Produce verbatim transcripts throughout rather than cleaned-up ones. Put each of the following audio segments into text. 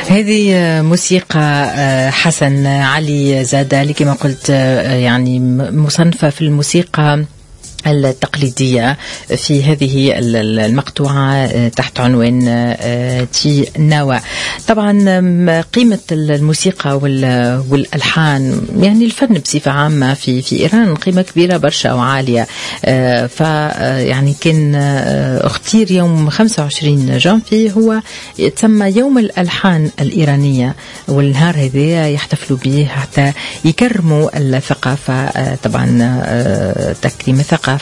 هذه موسيقى حسن علي زادة كما قلت، يعني مصنفة في الموسيقى التقليدية في هذه المقطوعة تحت عنوان تي نوا. طبعا قيمة الموسيقى والألحان، يعني الفن بصفة عامة في في إيران قيمة كبيرة برشا وعالية. ف يعني كان اختير يوم خمسة وعشرين جانفي هو يتسمى يوم الألحان الإيرانية، والنهار هذا يحتفلوا به حتى يكرموا الثقافة، طبعا تكريم الثقافة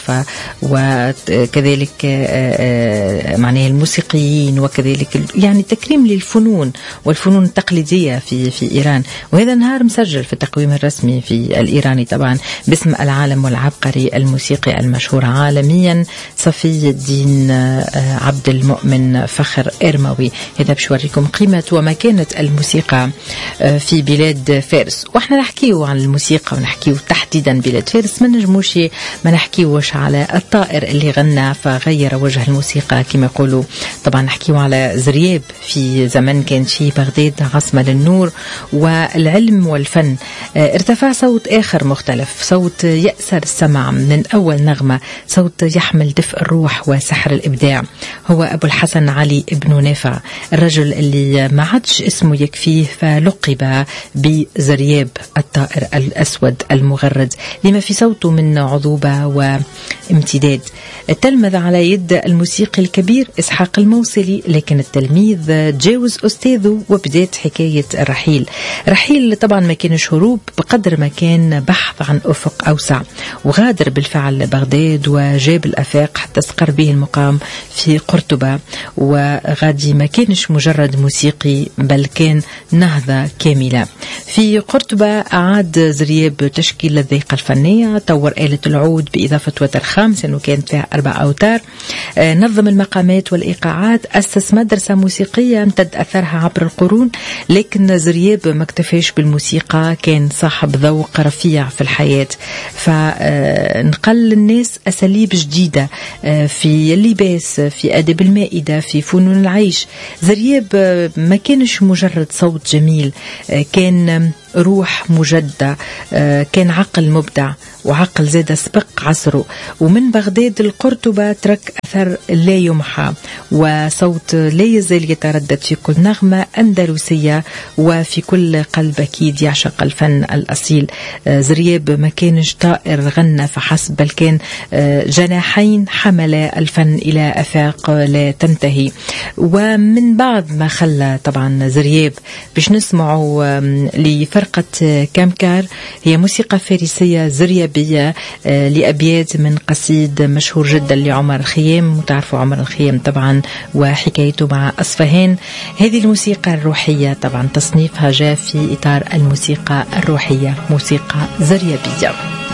وكذلك معناه الموسيقيين، وكذلك يعني تكريم للفنون والفنون التقليدية في في إيران. وهذا نهار مسجل في التقويم الرسمي في الإيراني طبعا باسم العالم والعبقري الموسيقي المشهور عالميا صفي الدين عبد المؤمن فخر إرموي. هذا بشوريكم قيمة ومكانة الموسيقى في بلاد فارس. واحنا نحكيه عن الموسيقى ونحكيه تحديدا بلاد فارس، ما نجموش ما نحكيه على الطائر اللي غنى فغير وجه الموسيقى كما يقولوا. طبعا نحكيه على زرياب في زمن كان في بغداد عاصمة للنور والعلم والفن. ارتفع صوت آخر مختلف، صوت يأسر السمع من أول نغمة، صوت يحمل دفء الروح وسحر الإبداع. هو أبو الحسن علي ابن نافع، الرجل اللي ما عادش اسمه يكفيه فلقب بزرياب الطائر الأسود المغرد لما في صوته من عذوبة وامتداد. التلمذ على يد الموسيقي الكبير إسحاق الموصلي، لكن التلميذ تجاوز أستاذه وبدأت حكاية الرحيل. رحيل طبعا ما كانش هروب بقدر ما كان بحث عن أفق أوسع، وغادر بالفعل بغداد وجاب الأفاق حتى استقر به المقام في قرطبة. وغادي ما كانش مجرد موسيقي بل كان نهضة كاملة. في قرطبة أعاد زرياب تشكيل الذيقة الفنية، طور آلة العود بإضافة وتر خامس أنه كانت فيها أربع أوتار، نظم المقامات والإيقاعات، أسس مدرسة موسيقية امتد أثرها عبر القرون. لكن زرياب ما اكتفاش بالموسيقى، كان صاحب ذوق رفيع في الحياة، فنقل للناس أساليب جديدة في اللباس، في أدب المائدة، في فنون العيش. زرياب ما كانش مجرد صوت جميل، كان روح مجدة، كان عقل مبدع وعقل زاد سبق عصره. ومن بغداد القرطبة ترك أثر لا يمحى، وصوت لا يزال يتردد في كل نغمة أندلسية وفي كل قلب أكيد يعشق الفن الأصيل. زرياب ما كانش طائر غنى فحسب، بل كان جناحين حمل الفن إلى أفاق لا تنتهي. ومن بعد ما خلى طبعا زرياب باش نسمعوا لفرقة كامكار، هي موسيقى فارسية زريابية لأبيات من قصيد مشهور جدا لعمر الخيام، وتعرفوا عمر الخيام طبعا وحكايته مع أصفهان. هذه الموسيقى الروحية طبعا تصنيفها جاء في إطار الموسيقى الروحية، موسيقى زريابية.